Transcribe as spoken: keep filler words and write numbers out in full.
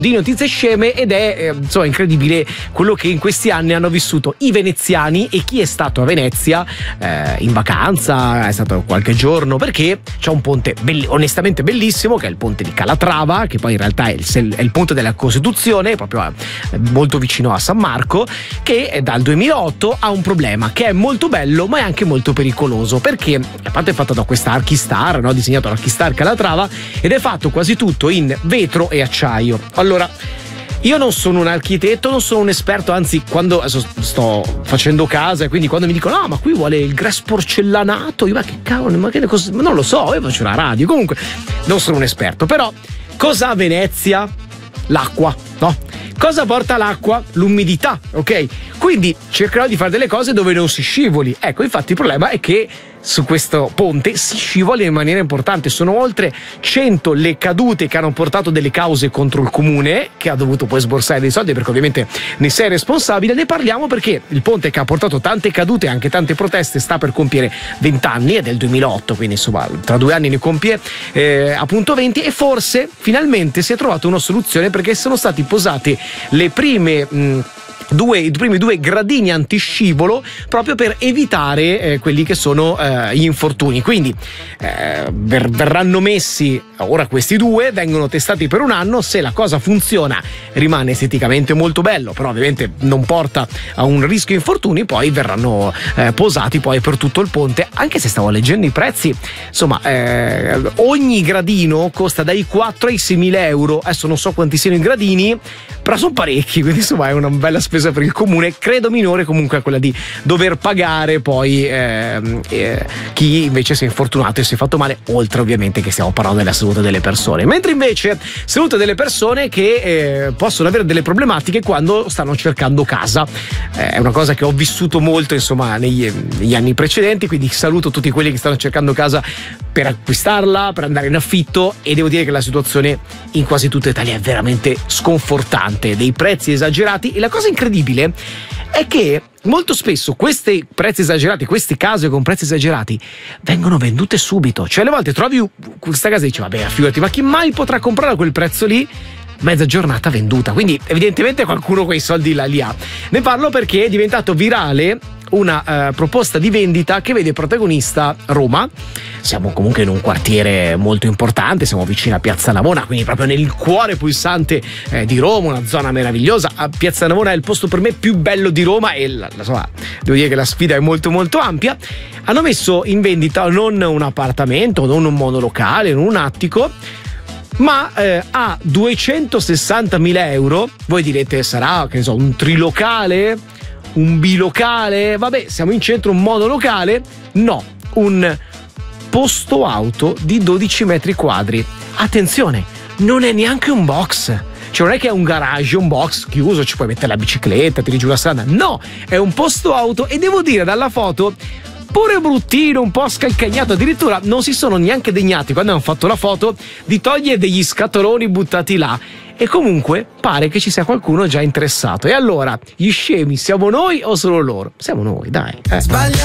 di notizie sceme ed è eh, insomma incredibile quello che in questi anni hanno vissuto i veneziani e chi è stato a Venezia eh, in vacanza, è stato qualche giorno, perché c'è un ponte belli, onestamente bellissimo, che è il ponte di Calatrava, che poi in realtà è il, è il ponte della Costituzione, proprio a, molto vicino a San Marco, che dal duemilaotto ha un problema che è molto bello ma è anche molto pericoloso, perché a parte è fatto da questa Archistar, no? Disegnato da Archistar Calatrava, ed è fatto quasi tutto in vetro e acciaio. Allora, io non sono un architetto, non sono un esperto, anzi quando adesso sto facendo casa e quindi quando mi dicono no, ma qui vuole il grass porcellanato, io ma che cavolo, ma che cosa, non lo so, io faccio la radio, comunque non sono un esperto, però cosa ha Venezia? L'acqua, no? Cosa porta l'acqua? L'umidità, ok? Quindi cercherò di fare delle cose dove non si scivoli. Ecco, infatti il problema è che su questo ponte si scivola in maniera importante. Sono oltre cento le cadute che hanno portato delle cause contro il comune, che ha dovuto poi sborsare dei soldi perché ovviamente ne sei responsabile. Ne parliamo perché il ponte che ha portato tante cadute e anche tante proteste sta per compiere venti anni, è del duemilaotto, quindi insomma tra due anni ne compie eh, appunto venti, e forse finalmente si è trovata una soluzione, perché sono stati posati le prime mh, Due, i primi due gradini antiscivolo proprio per evitare eh, quelli che sono eh, gli infortuni. Quindi eh, ver- verranno messi ora questi due, vengono testati per un anno. Se la cosa funziona rimane esteticamente molto bello, però ovviamente non porta a un rischio infortuni, poi verranno eh, posati poi per tutto il ponte. Anche se stavo leggendo i prezzi, insomma eh, ogni gradino costa dai quattro ai seimila euro. Adesso non so quanti siano i gradini, però sono parecchi, quindi insomma è una bella spesa per il comune, credo minore comunque a quella di dover pagare poi eh, eh, chi invece si è infortunato e si è fatto male, oltre ovviamente che stiamo parlando della salute delle persone. Mentre invece salute delle persone che eh, possono avere delle problematiche quando stanno cercando casa, eh, è una cosa che ho vissuto molto insomma negli, negli anni precedenti, quindi saluto tutti quelli che stanno cercando casa per acquistarla, per andare in affitto, e devo dire che la situazione in quasi tutta Italia è veramente sconfortante, dei prezzi esagerati. E la cosa incredibile è che molto spesso questi prezzi esagerati, queste case con prezzi esagerati vengono vendute subito, cioè alle volte trovi questa casa e dici vabbè figurati, ma chi mai potrà comprare a quel prezzo lì? Mezza giornata venduta, quindi evidentemente qualcuno quei soldi là li ha. Ne parlo perché è diventato virale una uh, proposta di vendita che vede protagonista Roma. Siamo comunque in un quartiere molto importante, siamo vicino a Piazza Navona, quindi proprio nel cuore pulsante eh, di Roma, una zona meravigliosa. A Piazza Navona è il posto per me più bello di Roma e la, insomma, devo dire che la sfida è molto molto ampia. Hanno messo in vendita non un appartamento, non un monolocale, non un attico, ma eh, a duecentosessantamila euro. Voi direte sarà, che ne so, un trilocale? Un bilocale? Vabbè, siamo in centro, un monolocale? No, un posto auto di dodici metri quadri. Attenzione, non è neanche un box. Cioè non è che è un garage, un box chiuso, ci puoi mettere la bicicletta, tiri giù la strada. No, è un posto auto, e devo dire dalla foto pure bruttino, un po' scalcagnato. Addirittura non si sono neanche degnati, quando hanno fatto la foto, di togliere degli scatoloni buttati là. E comunque pare che ci sia qualcuno già interessato. E allora, gli scemi siamo noi o solo loro? Siamo noi, dai. Eh.